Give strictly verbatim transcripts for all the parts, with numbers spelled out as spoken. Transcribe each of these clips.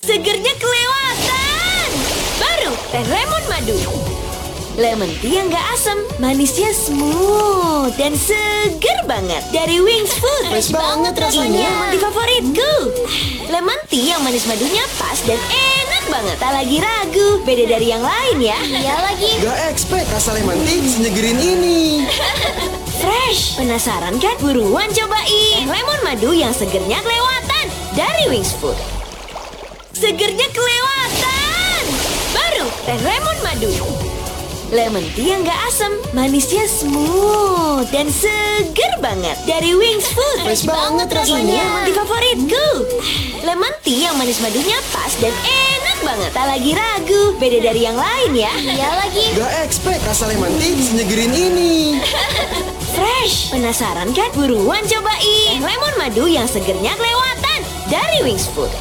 Segernya kelewatan. Baru teh lemon madu. Lemon tea yang gak asam, manisnya smooth dan seger banget. Dari Wings Food. Fresh banget rasanya. Ini yang mandi favoritku. Lemon tea yang manis madunya pas dan enak banget. Tak lagi ragu, beda dari yang lain ya. Iya lagi. Gak expect rasa lemon tea senyegerin ini. Fresh. Penasaran kan? Buruan cobain lemon madu yang segernya kelewatan dari Wings Food. Segernya kelewatan. Baru teh lemon madu. Lemon tea yang gak asam, manisnya smooth dan seger banget. Dari Wings Food. Fresh banget rasanya. Ini yang mandi favoritku. Lemon tea yang manis madunya pas dan enak banget. Tak lagi ragu, beda dari yang lain ya. Iya lagi. Gak expect rasa lemon tea senyegerin ini. Fresh. Penasaran kan? Buruan cobain lemon madu yang segernya kelewatan dari Wings Food.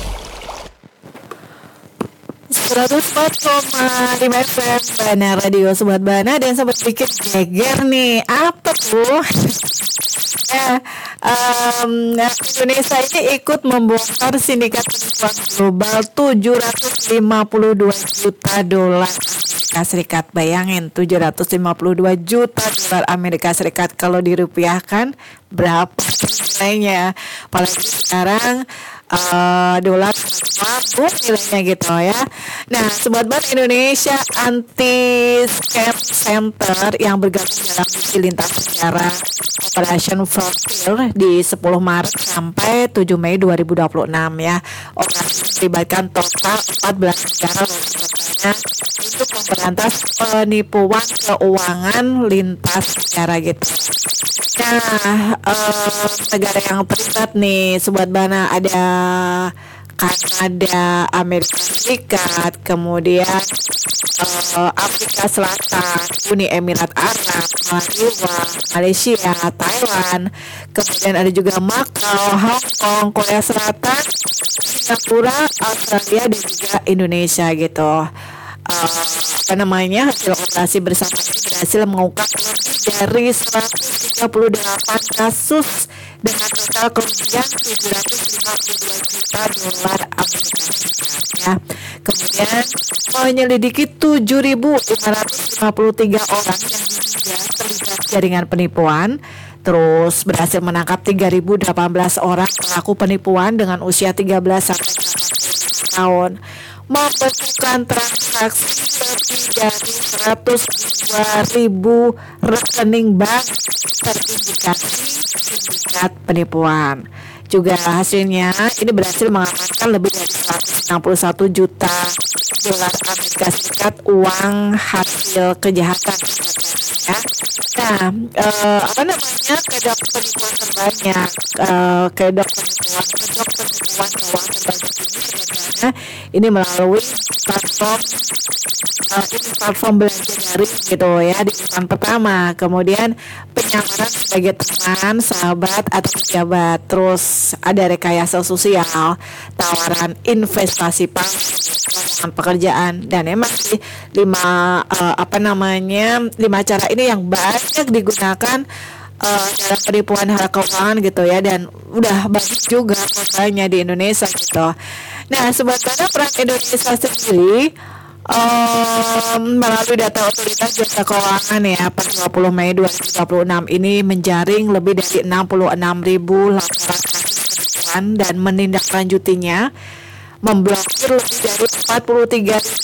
seratus empat koma lima F M Bana Radio Sobat Bana. Dan sobat bikin geger nih, apa tuh? ya, um, Indonesia ini ikut membongkar sindikat penipuan global tujuh ratus lima puluh dua juta dolar Amerika Serikat. Bayangin, tujuh ratus lima puluh dua juta dolar Amerika Serikat. Kalau dirupiahkan berapa nilainya? Apalagi sekarang Uh, dolar mabuk nilainya gitu ya. Nah, Sobat Ban, Indonesia Anti Scam Center yang bergabung dalam misi lintas negara Operation Frontier di sepuluh Maret sampai tujuh Mei dua ribu dua puluh enam ya. Operasi melibatkan total empat belas negara logikanya untuk memberantas penipuan keuangan lintas negara gitu. Nah, uh, negara yang terlibat nih Sobat Bana ada Kanada, Amerika Serikat, kemudian uh, Afrika Selatan, Uni Emirat Arab, Maldives, Malaysia, Thailand, kemudian ada juga Macau, Hong Kong, Korea Selatan, Singapura, Australia, dan juga Indonesia gitu. Uh, apa namanya hasil operasi bersama ini berhasil mengungkap lebih dari seratus tiga puluh delapan kasus dengan total kerugian tujuh ratus lima puluh dua juta dolar Amerika Serikat ya. Kemudian menyelidiki tujuh ribu lima ratus lima puluh tiga orang yang diduga terlibat jaringan penipuan. Terus berhasil menangkap tiga ribu delapan belas orang pelaku penipuan dengan usia tiga belas sampai delapan belas tahun. Membekukan transaksi lebih dari seratus dua ribu rekening bank terindikasi sindikat penipuan. Juga hasilnya ini berhasil mengamankan lebih dari seratus enam puluh satu juta dolar Amerika Serikat uang hasil kejahatan ya. Nah, eh, apa namanya kedok penipuan terbanyak, eh, kedok penipuan, kedok penipuan keuangan terbanyak ini sebenarnya ini melalui platform uh, ini platform belanja daring gitu ya di perusahaan pertama. Kemudian penyamaran sebagai teman, sahabat atau pejabat. Terus ada rekayasa sosial, tawaran investasi palsu, pekerjaan, dan emang sih lima uh, apa namanya lima cara ini yang banyak digunakan uh, dalam penipuan hal keuangan gitu ya, dan udah banyak juga korbannya di Indonesia gitu. Nah, Sobat Bana, peran Indonesia sendiri um, melalui data otoritas jasa keuangan ya per dua puluh Mei dua ribu dua puluh enam ini menjaring lebih dari enam puluh enam ribu laporan kasus penipuan dan menindaklanjutinya, memblokir lebih dari empat puluh tiga ribu